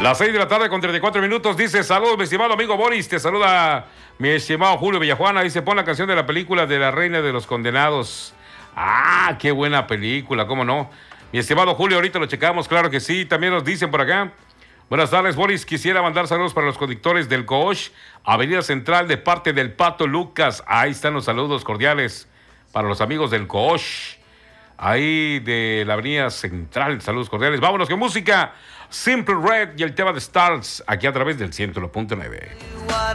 Las 6 de la tarde con 34 minutos. Dice, saludos, mi estimado amigo Boris. Te saluda mi estimado Julio Villajuana. Dice, pon la canción de la película de La Reina de los Condenados. Ah, qué buena película, ¿cómo no? Mi estimado Julio, ahorita lo checamos, claro que sí. También nos dicen por acá. Buenas tardes, Boris. Quisiera mandar saludos para los conductores del Coach, Avenida Central, de parte del Pato Lucas. Ahí están los saludos cordiales para los amigos del Coach. Ahí de la Avenida Central, saludos cordiales. Vámonos con música. Simple Red y el tema de Stars, aquí a través del 101.9.